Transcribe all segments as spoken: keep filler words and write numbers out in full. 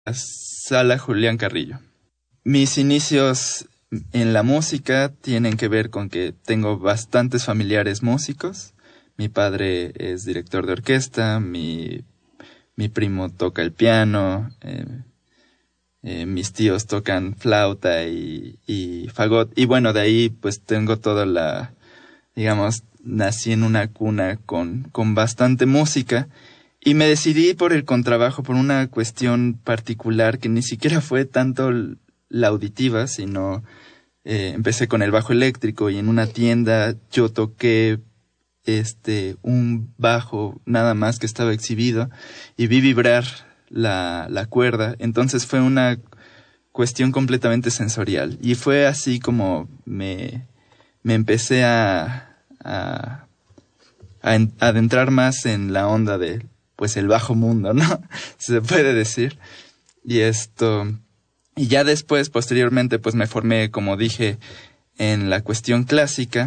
Sala Julián Carrillo. Mis inicios en la música tienen que ver con que tengo bastantes familiares músicos. Mi padre es director de orquesta, mi, mi primo toca el piano, eh, eh, mis tíos tocan flauta y, y fagot. Y bueno, de ahí pues tengo toda la, digamos, nací en una cuna con, con bastante música. Y me decidí por el contrabajo, por una cuestión particular que ni siquiera fue tanto la auditiva, sino eh, empecé con el bajo eléctrico y en una tienda yo toqué este un bajo nada más que estaba exhibido y vi vibrar la, la cuerda. Entonces fue una cuestión completamente sensorial y fue así como me, me empecé a, a, a adentrar más en la onda de pues el bajo mundo, ¿no? Se puede decir. Y esto, y ya después, posteriormente, pues me formé, como dije, en la cuestión clásica.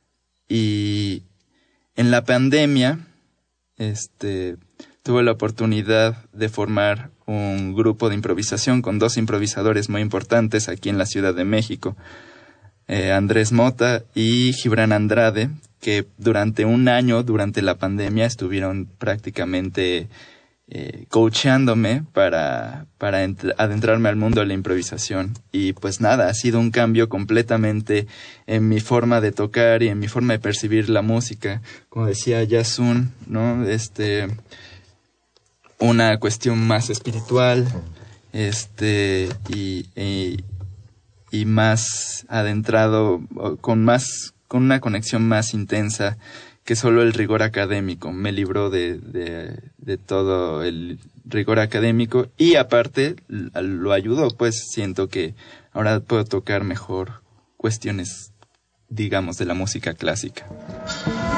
Y en la pandemia, este, tuve la oportunidad de formar un grupo de improvisación con dos improvisadores muy importantes aquí en la Ciudad de México. Eh, Andrés Mota y Gibran Andrade, que durante un año, durante la pandemia, estuvieron prácticamente eh, coachándome para, para ent- adentrarme al mundo de la improvisación. Y pues nada, ha sido un cambio completamente en mi forma de tocar y en mi forma de percibir la música. Como decía Yasun, ¿no? Este, una cuestión más espiritual, este, y, y y más adentrado, con más, con una conexión más intensa que solo el rigor académico. Me libró de, de, de todo el rigor académico y aparte lo ayudó, pues siento que ahora puedo tocar mejor cuestiones, digamos, de la música clásica.